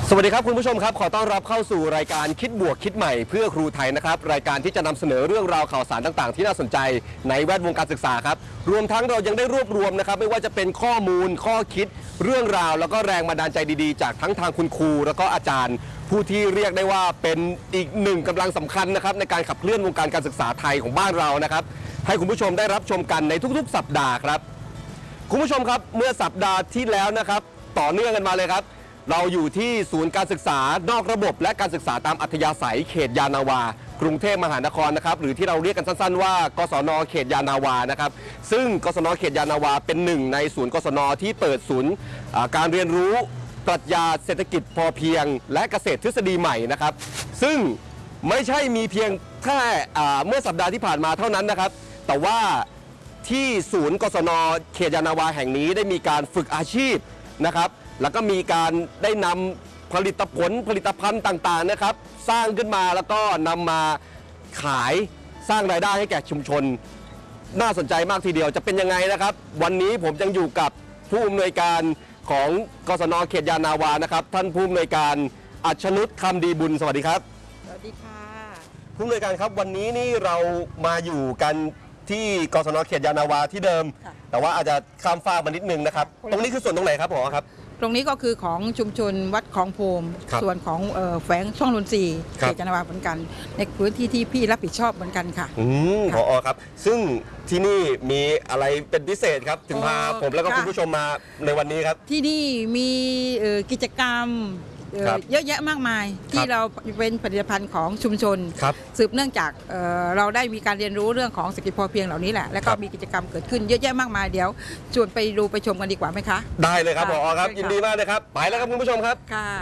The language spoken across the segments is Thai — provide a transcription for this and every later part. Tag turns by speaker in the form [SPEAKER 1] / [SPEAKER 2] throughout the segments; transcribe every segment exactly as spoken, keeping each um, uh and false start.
[SPEAKER 1] สวัสดีครับคุณผู้ชมครับขอต้อนรับเข้าสู่รายการคิดบวกคิดใหม่เพื่อครูไทยนะครับรายการที่จะนำเสนอเรื่องราวข่าวสารต่างๆที่น่าสนใจในแวดวงการศึกษาครับรวมทั้งเรายังได้รวบรวมนะครับไม่ว่าจะเป็นข้อมูลข้อคิดเรื่องราวแล้วก็แรงบันดาลใจดีๆจากทั้งทางคุณครูแล้วก็อาจารย์ ผู้ที่เรียกได้ว่าเป็นอีกหนึ่งกำลังสำคัญนะครับในการขับเคลื่อนวงการการศึกษาไทยของบ้านเรานะครับให้คุณผู้ชมได้รับชมกันในทุกๆ สัปดาห์ครับคุณผู้ชมครับเมื่อสัปดาห์ที่แล้วนะครับต่อเนื่องกันมาเลยครับเราอยู่ที่ศูนย์การศึกษานอกระบบและการศึกษาตามอัธยาศัยเขตยานาวากรุงเทพมหานครนะครับหรือที่เราเรียกกันสั้นๆว่ากศนเขตยานาวานะครับซึ่งกศนเขตยานาวาเป็นหนึ่งในศูนย์กศนที่เปิดศูนย์การเรียนรู้ปรัชญาเศรษฐกิจพอเพียงและเกษตรทฤษฎีใหม่นะครับซึ่งไม่ใช่มีเพียงแค่เมื่อสัปดาห์ที่ผ่านมาเท่านั้นนะครับแต่ว่าที่ศูนย์กศนเขตยานาวาแห่งนี้ได้มีการฝึกอาชีพนะครับแล้วก็มีการได้นำผลิตผลผลิตภัณฑ์ต่างๆนะครับสร้างขึ้นมาแล้วก็นำมาขายสร้างรายได้ให้แก่ชุมชนน่าสนใจมากทีเดียวจะเป็นยังไงนะครับวันนี้ผมยังอยู่กับผู้อำนวยการของกศนเขตยานาวานะครับท่านผู้อำนวยการอัชนุชคำดีบุญสวัสดีครับ
[SPEAKER 2] สวัสดีค่ะ
[SPEAKER 1] ผู้อำนวยการครับวันนี้นี่เรามาอยู่กันที่กศนเขตยานาวาที่เดิมแต่ว่าอาจจะข้ามฟากมานิดนึงนะครับตรงนี้คือส่วนตรงไหนครับผอครับ
[SPEAKER 2] ตรงนี้ก็คือของชุมชนวัดคลองโพมส่วนของแฝงช่องนนทรีย์เขตยานาวาเหมือนกันในพื้นที่ที่พี่รับผิดชอบเหมือนกันค่ะ
[SPEAKER 1] อืมผอครับซึ่งที่นี่มีอะไรเป็นพิเศษครับถึงพาผมแล้วก็คุณผู้ชมมาในวันนี้ครับ
[SPEAKER 2] ที่นี่มีกิจกรรมเยอะแยะมากมายที่เราเป็นผลิตภัณฑ์ของชุมชนสืบเนื่องจากเราได้มีการเรียนรู้เรื่องของเศรษฐกิจพอเพียงเหล่านี้แหละแล้วก็มีกิจกรรมเกิดขึ้นเยอะแยะมากมายเดี๋ยวชวนไปดูไปชมกันดีกว่าไหมคะ
[SPEAKER 1] ได้เลยครับผอครับยินดีมากเลยครับไปแล้วครับคุณผู้ชมครับ
[SPEAKER 2] ค่ะ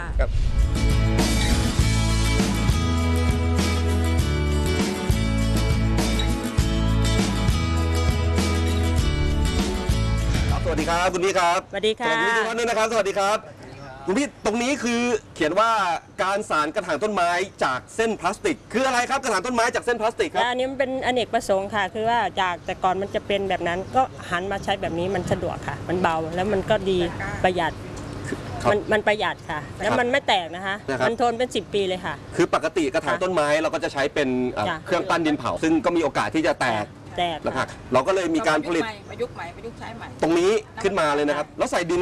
[SPEAKER 1] สวัสดีครับคุณพี่ครับ
[SPEAKER 3] สวัสดีค่ะ
[SPEAKER 1] สวัสดีทุกท่านด้วยนะครับสวัสดีครับคุณพี่ตรงนี้คือเขียนว่าการสานกระถางต้นไม้จากเส้นพลาสติกคืออะไรครับกระถางต้นไม้จากเส้นพลาสติกครับ
[SPEAKER 3] อันนี้มันเป็นอเนกประสงค์ค่ะคือว่าจากแต่ก่อนมันจะเป็นแบบนั้นก็หันมาใช้แบบนี้มันสะดวกค่ะมันเบาแล้วมันก็ดีประหยัดมันมันประหยัดค่ะแล้วมันไม่แตกนะคะมันทนเป็นสิบปีเลยค่ะ
[SPEAKER 1] คือปกติกระถางต้นไม้เราก็จะใช้เป็นเครื่องปั้นดินเผาซึ่งก็มีโอกาสที่จะแตก
[SPEAKER 3] แตก
[SPEAKER 1] นะครับเราก็เลยมีการผลิต
[SPEAKER 2] ประยุกต์ใหม่ประยุกต์ใช้ใหม่
[SPEAKER 1] ตรงนี้ขึ้นมาเลยนะครับแล้วใส่ดิน